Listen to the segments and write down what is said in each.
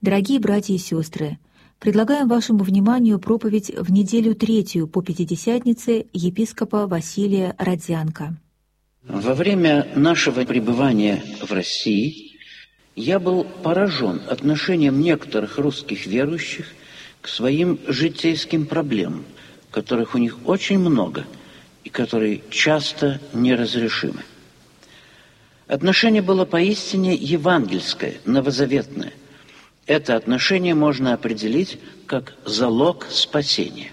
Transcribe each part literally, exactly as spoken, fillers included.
Дорогие братья и сестры, предлагаем вашему вниманию проповедь в неделю третью по Пятидесятнице епископа Василия Родзянко. Во время нашего пребывания в России я был поражен отношением некоторых русских верующих к своим житейским проблемам, которых у них очень много и которые часто неразрешимы. Отношение было поистине евангельское, новозаветное. Это отношение можно определить как залог спасения.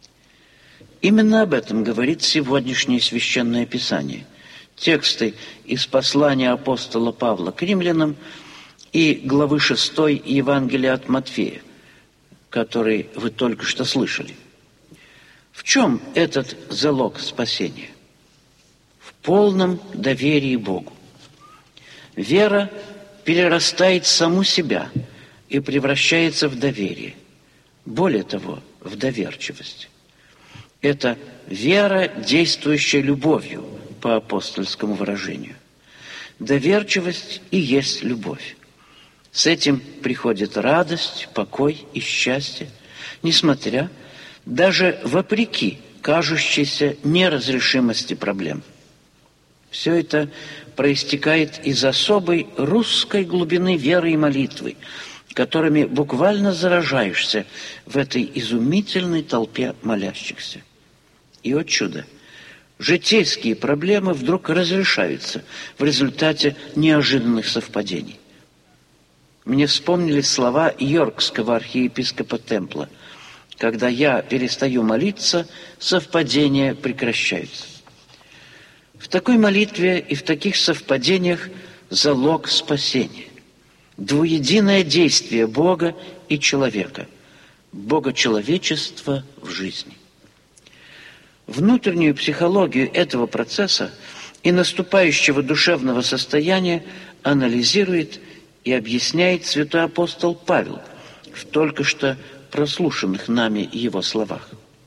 Именно об этом говорит сегодняшнее Священное Писание. Тексты из послания апостола Павла к римлянам и главы шестой Евангелия от Матфея, который вы только что слышали. В чем этот залог спасения? В полном доверии Богу. Вера перерастает саму себя и превращается в доверие. Более того, в доверчивость. Это вера, действующая любовью, по апостольскому выражению. Доверчивость и есть любовь. С этим приходит радость, покой и счастье, несмотря, даже вопреки кажущейся неразрешимости проблем. Все это проистекает из особой русской глубины веры и молитвы, которыми буквально заражаешься в этой изумительной толпе молящихся. И, о чудо, житейские проблемы вдруг разрешаются в результате неожиданных совпадений. Мне вспомнились слова йоркского архиепископа Темпла: «Когда я перестаю молиться, совпадения прекращаются». В такой молитве и в таких совпадениях залог спасения. Двуединое действие Бога и человека, богочеловечества в жизни. Внутреннюю психологию этого процесса и наступающего душевного состояния анализирует и объясняет святой апостол Павел в только что прослушанных нами его словах.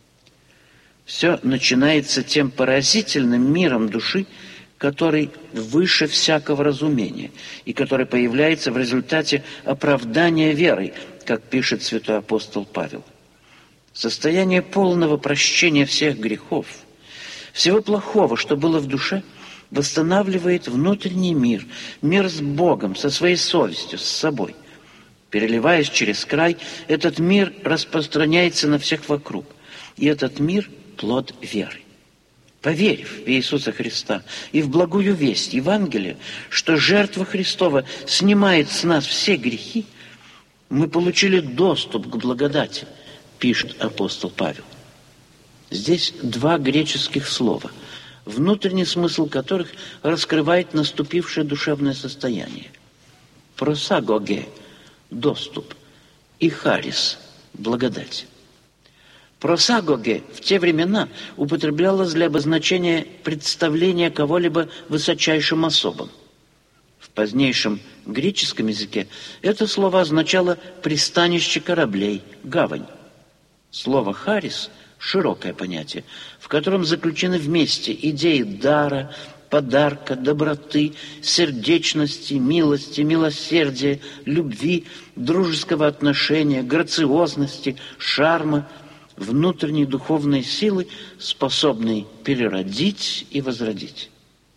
Все начинается тем поразительным миром души, который выше всякого разумения и который появляется в результате оправдания верой, как пишет святой апостол Павел. Состояние полного прощения всех грехов, всего плохого, что было в душе, восстанавливает внутренний мир, мир с Богом, со своей совестью, с собой. Переливаясь через край, этот мир распространяется на всех вокруг. И этот мир – плод веры. Поверив в Иисуса Христа и в благую весть Евангелия, что жертва Христова снимает с нас все грехи, мы получили доступ к благодати, пишет апостол Павел. Здесь два греческих слова, внутренний смысл которых раскрывает наступившее душевное состояние. Просагоге – доступ, и харис – благодать. Просагоге в те времена употреблялось для обозначения представления кого-либо высочайшим особам. В позднейшем греческом языке это слово означало пристанище кораблей, гавань. Слово «харис» – широкое понятие, в котором заключены вместе идеи дара, подарка, доброты, сердечности, милости, милосердия, любви, дружеского отношения, грациозности, шарма, внутренней духовной силы, способной переродить и возродить.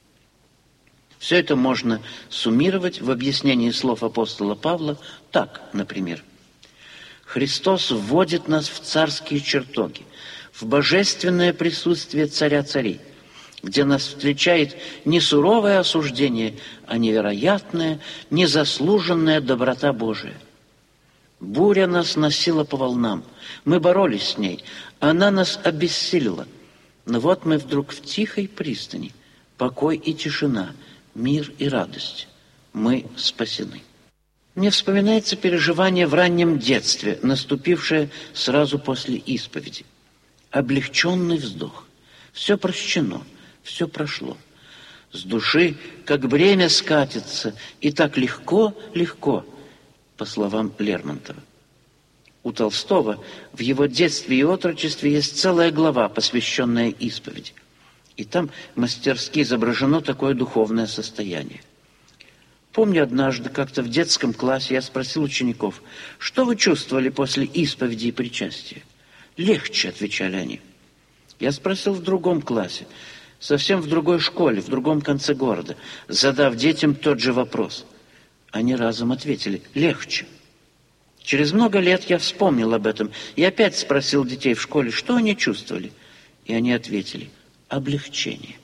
Все это можно суммировать в объяснении слов апостола Павла так, например. Христос вводит нас в царские чертоги, в божественное присутствие царя царей, где нас встречает не суровое осуждение, а невероятная, незаслуженная доброта Божия. Буря нас носила по волнам, мы боролись с ней, она нас обессилила. Но вот мы вдруг в тихой пристани, покой и тишина, мир и радость. Мы спасены. Мне вспоминается переживание в раннем детстве, наступившее сразу после исповеди. Облегченный вздох. Все прощено, все прошло. С души, как бремя скатится, и так легко, легко, по словам Лермонтова. У Толстого в его детстве и отрочестве есть целая глава, посвященная исповеди. И там мастерски изображено такое духовное состояние. Помню, однажды как-то в детском классе я спросил учеников, что вы чувствовали после исповеди и причастия? Легче, отвечали они. Я спросил в другом классе, совсем в другой школе, в другом конце города, задав детям тот же вопрос. Они разом ответили, легче. Через много лет я вспомнил об этом и опять спросил детей в школе, что они чувствовали. И они ответили, облегчение.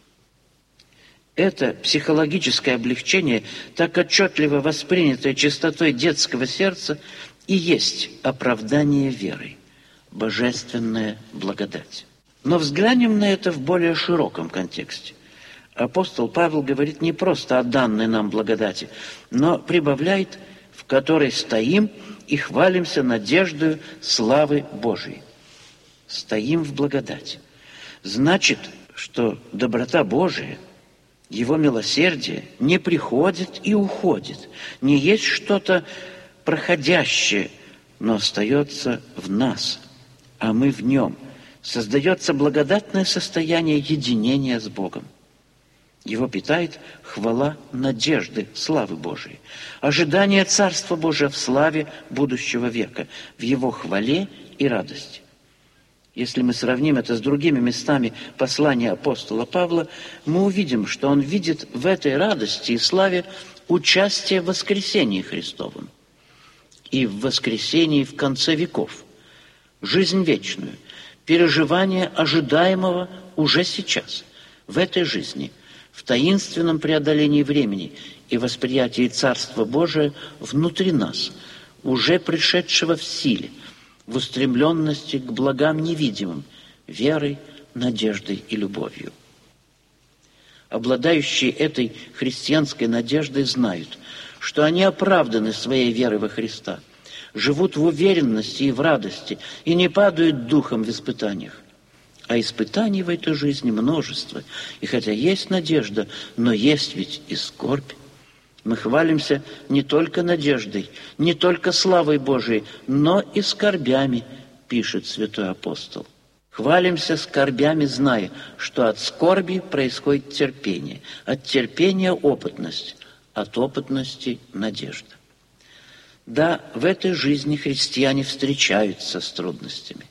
Это психологическое облегчение, так отчетливо воспринятое чистотой детского сердца, и есть оправдание верой, божественная благодать. Но взглянем на это в более широком контексте. Апостол Павел говорит не просто о данной нам благодати, но прибавляет, в которой стоим и хвалимся надеждою славы Божией. Стоим в благодати. Значит, что доброта Божия, Его милосердие не приходит и уходит, не есть что-то проходящее, но остается в нас, а мы в Нем. Создается благодатное состояние единения с Богом. Его питает хвала надежды славы Божией, ожидание Царства Божия в славе будущего века, в Его хвале и радости. Если мы сравним это с другими местами послания апостола Павла, мы увидим, что он видит в этой радости и славе участие в воскресении Христовом и в воскресении в конце веков, жизнь вечную, переживание ожидаемого уже сейчас, в этой жизни, в таинственном преодолении времени и восприятии Царства Божия внутри нас, уже пришедшего в силе, в устремленности к благам невидимым, верой, надеждой и любовью. Обладающие этой христианской надеждой знают, что они оправданы своей верой во Христа, живут в уверенности и в радости, и не падают духом в испытаниях. А испытаний в этой жизни множество, и хотя есть надежда, но есть ведь и скорбь. Мы хвалимся не только надеждой, не только славой Божией, но и скорбями, пишет святой апостол. Хвалимся скорбями, зная, что от скорби происходит терпение, от терпения опытность, от опытности надежда. Да, в этой жизни христиане встречаются с трудностями.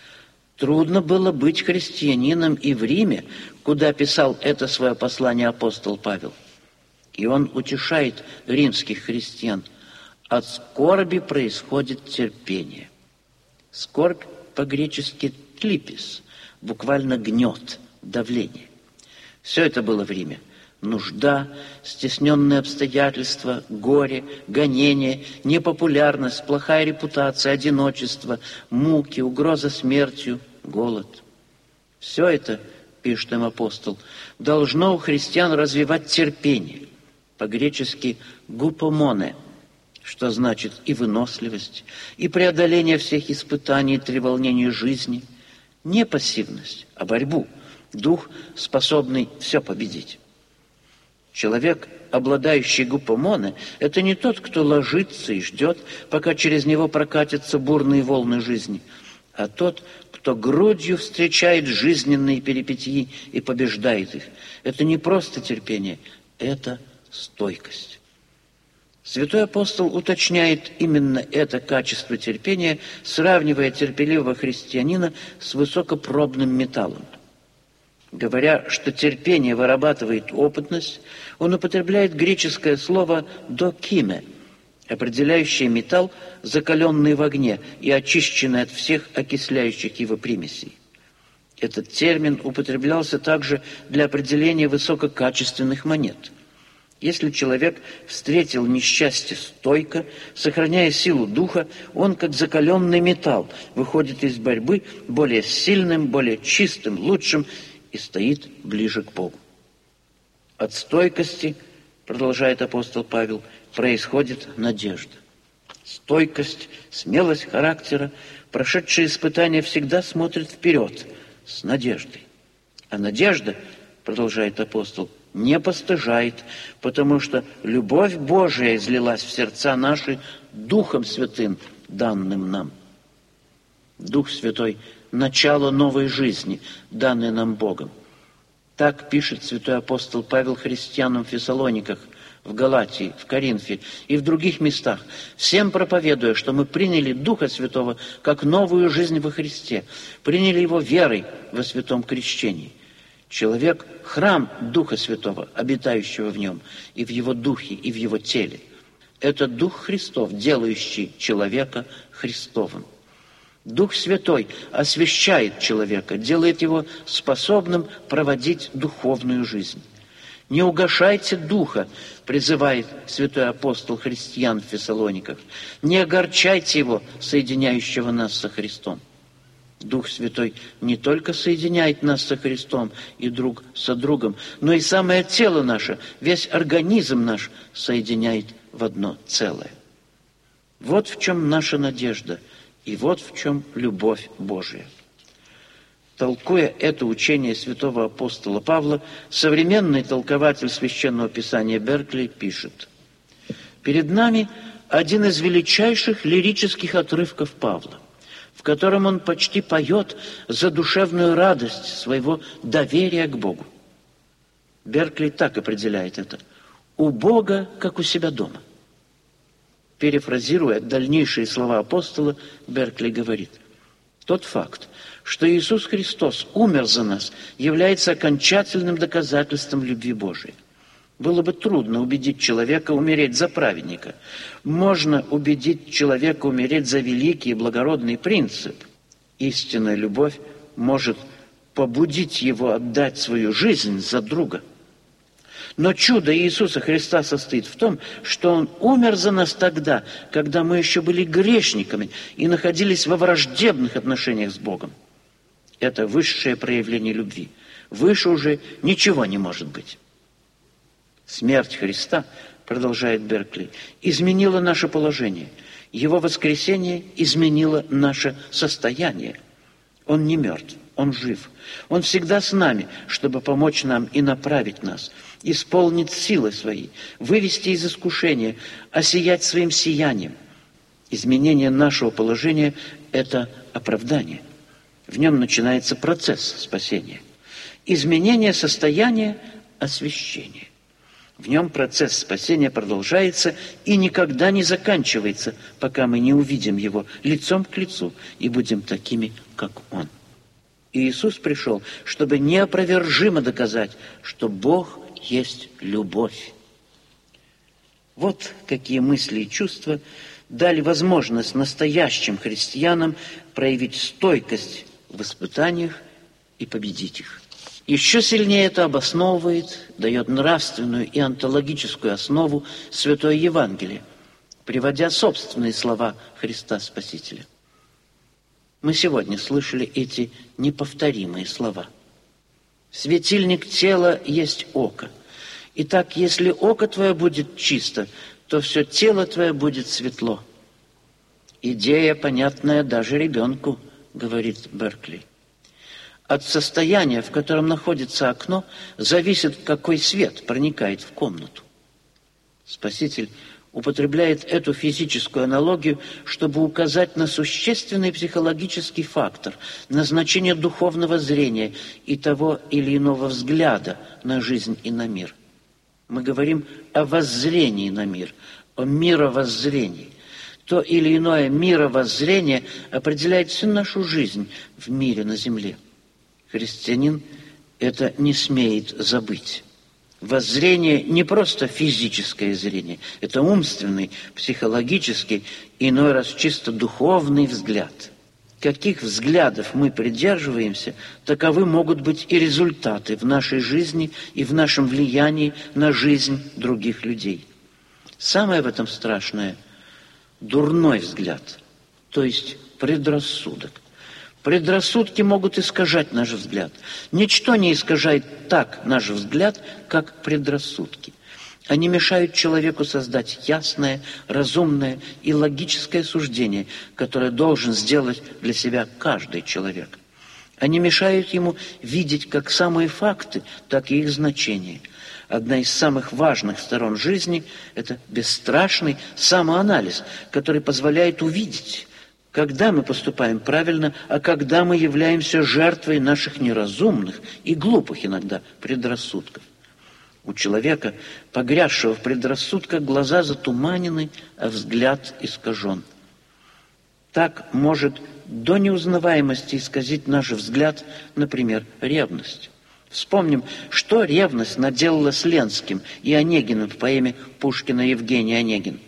Трудно было быть христианином и в Риме, куда писал это свое послание апостол Павел. И он утешает римских христиан. От скорби происходит терпение. Скорбь по-гречески «тлипис», буквально гнет, давление. Все это было в Риме. Нужда, стесненные обстоятельства, горе, гонение, непопулярность, плохая репутация, одиночество, муки, угроза смертью, голод. Все это, пишет им апостол, должно у христиан развивать терпение. По-гречески «гупомоне», что значит и выносливость, и преодоление всех испытаний и треволнений жизни. Не пассивность, а борьбу, дух, способный все победить. Человек, обладающий гупомоне, это не тот, кто ложится и ждет, пока через него прокатятся бурные волны жизни, а тот, кто грудью встречает жизненные перипетии и побеждает их. Это не просто терпение, это стойкость. Святой апостол уточняет именно это качество терпения, сравнивая терпеливого христианина с высокопробным металлом. Говоря, что терпение вырабатывает опытность, он употребляет греческое слово «докиме», определяющее металл, закаленный в огне и очищенный от всех окисляющих его примесей. Этот термин употреблялся также для определения высококачественных монет. Если человек встретил несчастье стойко, сохраняя силу духа, он, как закаленный металл, выходит из борьбы более сильным, более чистым, лучшим и стоит ближе к Богу. От стойкости, продолжает апостол Павел, происходит надежда. Стойкость, смелость характера, прошедшие испытания всегда смотрят вперед с надеждой. А надежда, продолжает апостол, не постыжает, потому что любовь Божия излилась в сердца наши Духом Святым, данным нам. Дух Святой – начало новой жизни, данной нам Богом. Так пишет святой апостол Павел христианам в Фессалониках в Галатии, в Коринфе и в других местах, всем проповедуя, что мы приняли Духа Святого как новую жизнь во Христе, приняли Его верой во святом крещении. Человек – храм Духа Святого, обитающего в нем, и в его духе, и в его теле. Это Дух Христов, делающий человека Христовым. Дух Святой освящает человека, делает его способным проводить духовную жизнь. «Не угашайте Духа», призывает святой апостол христиан в Фессалониках. «Не огорчайте Его, соединяющего нас со Христом». Дух Святой не только соединяет нас со Христом и друг со другом, но и самое тело наше, весь организм наш соединяет в одно целое. Вот в чем наша надежда, и вот в чем любовь Божия. Толкуя это учение святого апостола Павла, современный толкователь Священного Писания Беркли пишет: «Перед нами один из величайших лирических отрывков Павла, в котором он почти поет за душевную радость своего доверия к Богу». Беркли так определяет это: «У Бога, как у себя дома». Перефразируя дальнейшие слова апостола, Беркли говорит: «Тот факт, что Иисус Христос умер за нас, является окончательным доказательством любви Божией. Было бы трудно убедить человека умереть за праведника. Можно убедить человека умереть за великий и благородный принцип. Истинная любовь может побудить его отдать свою жизнь за друга. Но чудо Иисуса Христа состоит в том, что Он умер за нас тогда, когда мы еще были грешниками и находились во враждебных отношениях с Богом. Это высшее проявление любви. Выше уже ничего не может быть. Смерть Христа, продолжает Беркли, изменила наше положение. Его воскресение изменило наше состояние. Он не мертв, Он жив. Он всегда с нами, чтобы помочь нам и направить нас, исполнить силы свои, вывести из искушения, осиять своим сиянием. Изменение нашего положения – это оправдание. В нем начинается процесс спасения. Изменение состояния – освящение. В нем процесс спасения продолжается и никогда не заканчивается, пока мы не увидим Его лицом к лицу и будем такими, как Он. И Иисус пришел, чтобы неопровержимо доказать, что Бог есть любовь. Вот какие мысли и чувства дали возможность настоящим христианам проявить стойкость в испытаниях и победить их. Еще сильнее это обосновывает, дает нравственную и онтологическую основу Святое Евангелие, приводя собственные слова Христа Спасителя. Мы сегодня слышали эти неповторимые слова. «Светильник тела есть око. Итак, если око твое будет чисто, то все тело твое будет светло». Идея, понятная даже ребенку, говорит Беркли. От состояния, в котором находится окно, зависит, какой свет проникает в комнату. Спаситель употребляет эту физическую аналогию, чтобы указать на существенный психологический фактор, на значение духовного зрения и того или иного взгляда на жизнь и на мир. Мы говорим о воззрении на мир, о мировоззрении. То или иное мировоззрение определяет всю нашу жизнь в мире на земле. Христианин это не смеет забыть. Воззрение не просто физическое зрение, это умственный, психологический, иной раз чисто духовный взгляд. Каких взглядов мы придерживаемся, таковы могут быть и результаты в нашей жизни и в нашем влиянии на жизнь других людей. Самое в этом страшное – дурной взгляд, то есть предрассудок. Предрассудки могут искажать наш взгляд. Ничто не искажает так наш взгляд, как предрассудки. Они мешают человеку создать ясное, разумное и логическое суждение, которое должен сделать для себя каждый человек. Они мешают ему видеть как самые факты, так и их значение. Одна из самых важных сторон жизни – это бесстрашный самоанализ, который позволяет увидеть, когда мы поступаем правильно, а когда мы являемся жертвой наших неразумных и глупых иногда предрассудков. У человека, погрязшего в предрассудках, глаза затуманены, а взгляд искажен. Так может до неузнаваемости исказить наш взгляд, например, ревность. Вспомним, что ревность наделала с Ленским и Онегиным в поэме Пушкина «Евгений Онегин».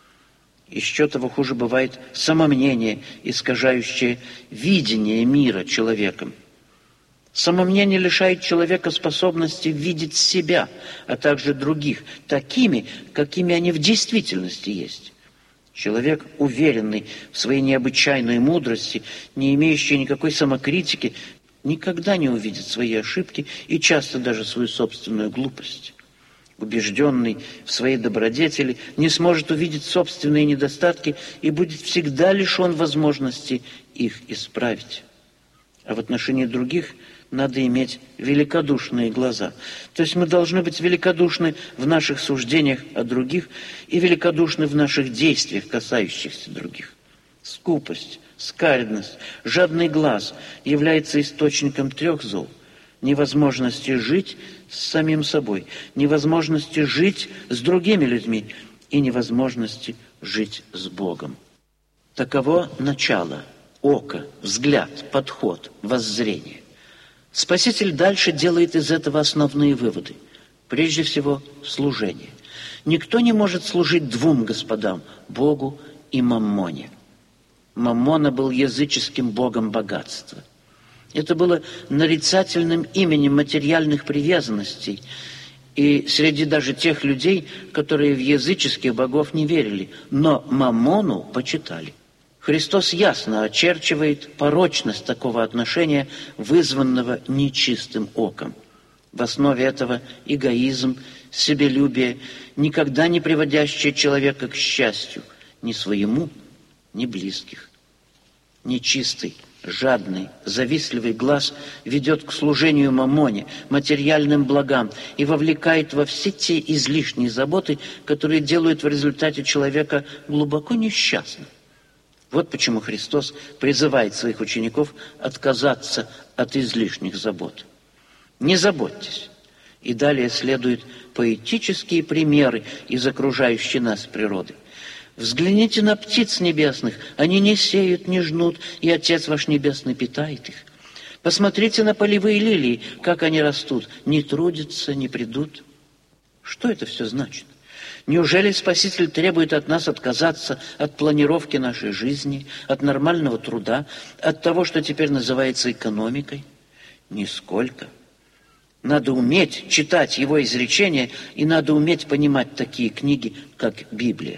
Еще того хуже бывает самомнение, искажающее видение мира человеком. Самомнение лишает человека способности видеть себя, а также других, такими, какими они в действительности есть. Человек, уверенный в своей необычайной мудрости, не имеющий никакой самокритики, никогда не увидит свои ошибки и часто даже свою собственную глупость. Убежденный в своей добродетели, не сможет увидеть собственные недостатки и будет всегда лишен возможности их исправить. А в отношении других надо иметь великодушные глаза. То есть мы должны быть великодушны в наших суждениях о других и великодушны в наших действиях, касающихся других. Скупость, скаредность, жадный глаз является источником трех зол: невозможности жить с самим собой, невозможности жить с другими людьми и невозможности жить с Богом. Таково начало, око, взгляд, подход, воззрение. Спаситель дальше делает из этого основные выводы. Прежде всего, служение. Никто не может служить двум господам, Богу и Маммоне. Маммона был языческим богом богатства. Это было нарицательным именем материальных привязанностей, и среди даже тех людей, которые в языческих богов не верили, но Маммону почитали. Христос ясно очерчивает порочность такого отношения, вызванного нечистым оком. В основе этого эгоизм, себелюбие, никогда не приводящее человека к счастью, ни своему, ни близких. Нечистый, жадный, завистливый глаз ведет к служению маммоне, материальным благам и вовлекает во все те излишние заботы, которые делают в результате человека глубоко несчастным. Вот почему Христос призывает своих учеников отказаться от излишних забот. Не заботьтесь. И далее следуют поэтические примеры из окружающей нас природы. Взгляните на птиц небесных, они не сеют, не жнут, и Отец ваш Небесный питает их. Посмотрите на полевые лилии, как они растут, не трудятся, не придут. Что это все значит? Неужели Спаситель требует от нас отказаться от планировки нашей жизни, от нормального труда, от того, что теперь называется экономикой? Нисколько. Надо уметь читать его изречения, и надо уметь понимать такие книги, как Библия.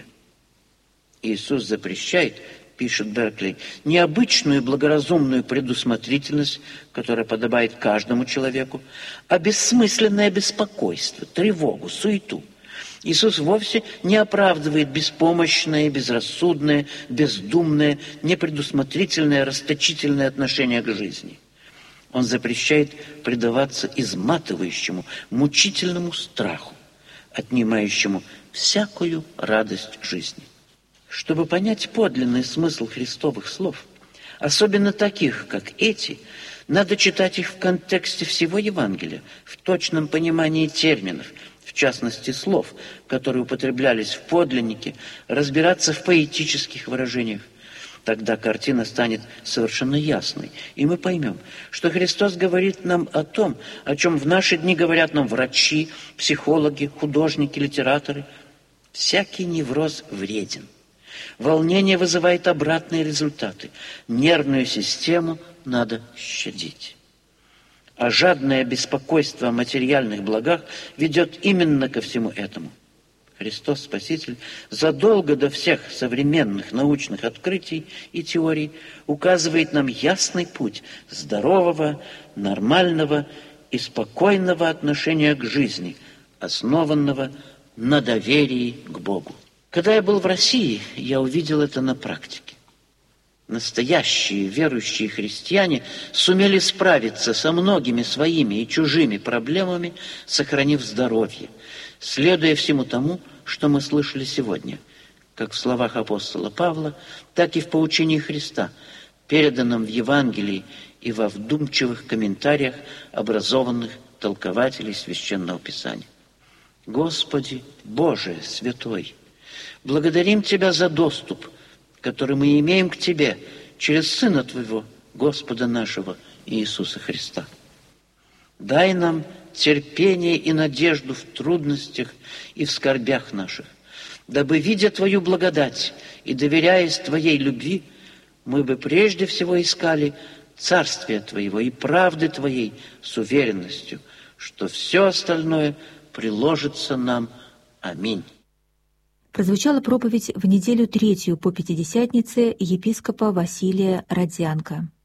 Иисус запрещает, пишет Берклей, необычную благоразумную предусмотрительность, которая подобает каждому человеку, а бессмысленное беспокойство, тревогу, суету. Иисус вовсе не оправдывает беспомощное, безрассудное, бездумное, непредусмотрительное, расточительное отношение к жизни. Он запрещает предаваться изматывающему, мучительному страху, отнимающему всякую радость жизни. Чтобы понять подлинный смысл христовых слов, особенно таких, как эти, надо читать их в контексте всего Евангелия, в точном понимании терминов, в частности слов, которые употреблялись в подлиннике, разбираться в поэтических выражениях. Тогда картина станет совершенно ясной, и мы поймем, что Христос говорит нам о том, о чем в наши дни говорят нам врачи, психологи, художники, литераторы. Всякий невроз вреден. Волнение вызывает обратные результаты. Нервную систему надо щадить. А жадное беспокойство о материальных благах ведет именно ко всему этому. Христос Спаситель задолго до всех современных научных открытий и теорий указывает нам ясный путь здорового, нормального и спокойного отношения к жизни, основанного на доверии к Богу. Когда я был в России, я увидел это на практике. Настоящие верующие христиане сумели справиться со многими своими и чужими проблемами, сохранив здоровье, следуя всему тому, что мы слышали сегодня, как в словах апостола Павла, так и в поучении Христа, переданном в Евангелии и во вдумчивых комментариях образованных толкователей Священного Писания. Господи, Боже святой, благодарим Тебя за доступ, который мы имеем к Тебе через Сына Твоего, Господа нашего Иисуса Христа. Дай нам терпение и надежду в трудностях и в скорбях наших, дабы, видя Твою благодать и доверяясь Твоей любви, мы бы прежде всего искали Царствия Твоего и правды Твоей с уверенностью, что все остальное приложится нам. Аминь. Прозвучала проповедь в неделю третью по Пятидесятнице епископа Василия Родзянко.